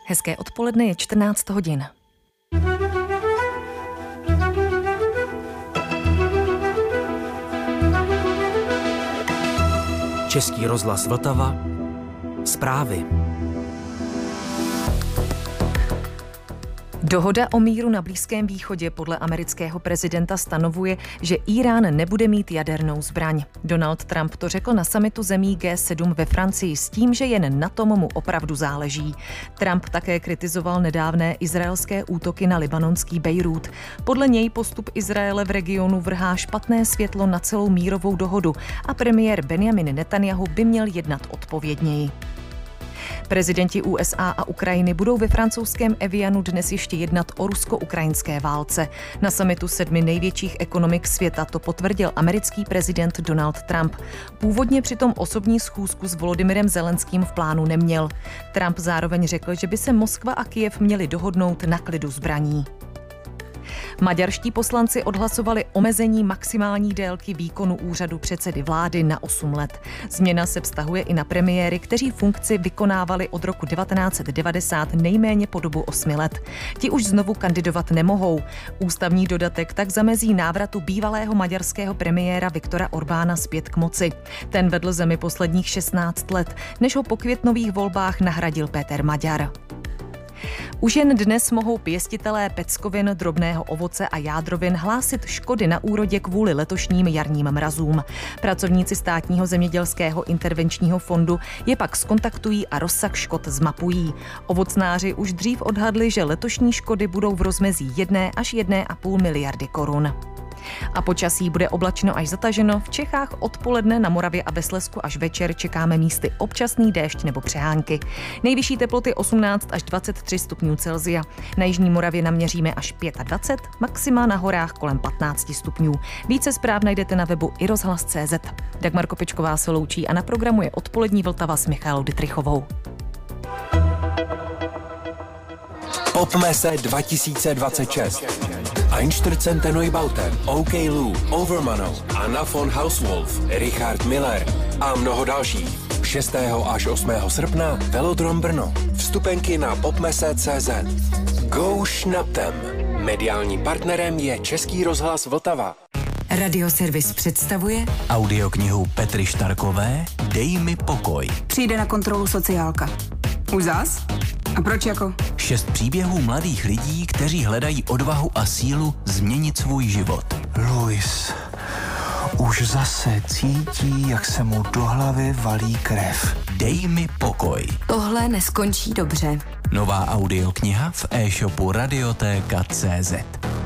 Hezké odpoledne, je 14 hodin. Český rozhlas Vltava. Zprávy. Dohoda o míru na Blízkém východě podle amerického prezidenta stanovuje, že Írán nebude mít jadernou zbraň. Donald Trump to řekl na summitu zemí G7 ve Francii s tím, že jen na tom mu opravdu záleží. Trump také kritizoval nedávné izraelské útoky na libanonský Bejrút. Podle něj postup Izraele v regionu vrhá špatné světlo na celou mírovou dohodu a premiér Benjamin Netanjahu by měl jednat odpovědněji. Prezidenti USA a Ukrajiny budou ve francouzském Evianu dnes ještě jednat o rusko-ukrajinské válce. Na summitu 7 největších ekonomik světa to potvrdil americký prezident Donald Trump. Původně přitom osobní schůzku s Volodymyrem Zelenským v plánu neměl. Trump zároveň řekl, že by se Moskva a Kyjev měli dohodnout na klidu zbraní. Maďarští poslanci odhlasovali omezení maximální délky výkonu úřadu předsedy vlády na 8 let. Změna se vztahuje i na premiéry, kteří funkci vykonávali od roku 1990 nejméně po dobu 8 let. Ti už znovu kandidovat nemohou. Ústavní dodatek tak zamezí návratu bývalého maďarského premiéra Viktora Orbána zpět k moci. Ten vedl zemi posledních 16 let, než ho po květnových volbách nahradil Péter Maďar. Už jen dnes mohou pěstitelé peckovin, drobného ovoce a jádrovin hlásit škody na úrodě kvůli letošním jarním mrazům. Pracovníci státního zemědělského intervenčního fondu je pak zkontaktují a rozsah škod zmapují. Ovocnáři už dřív odhadli, že letošní škody budou v rozmezí 1 až 1,5 miliardy korun. A počasí bude oblačno až zataženo. V Čechách odpoledne, na Moravě a ve Slezsku až večer čekáme místy občasný déšť nebo přehánky. Nejvyšší teploty 18 až 23 stupňů Celsia. Na jižní Moravě naměříme až 25, maxima na horách kolem 15 stupňů. Více zpráv najdete na webu iRozhlas.cz. Dagmar Kopečková se loučí a na programu je odpolední Vltava s Michalou Ditrychovou. Popmesse 2026. Einstürzende Neubauten, OK Lou, Overmano, Anna von Hauswolf, Richard Miller a mnoho dalších. 6. až 8. srpna Velodrom Brno. Vstupenky na popmesse.cz. Go šnaptem. Mediálním partnerem je Český rozhlas Vltava. Radioservis představuje Audioknihu Petry Štarkové Dej mi pokoj. Přijde na kontrolu sociálka. Už zas? A proč jako? 6 příběhů mladých lidí, kteří hledají odvahu a sílu změnit svůj život. Luis už zase cítí, jak se mu do hlavy valí krev. Dej mi pokoj. Tohle neskončí dobře. Nová audiokniha v e-shopu Radiotéka.cz.